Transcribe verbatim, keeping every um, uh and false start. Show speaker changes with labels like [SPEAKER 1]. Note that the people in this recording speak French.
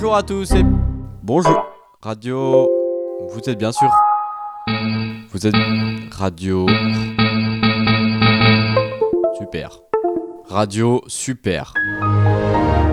[SPEAKER 1] Bonjour à tous et bonjour. Radio. Vous êtes bien sûr. Vous êtes radio. Super. Radio super.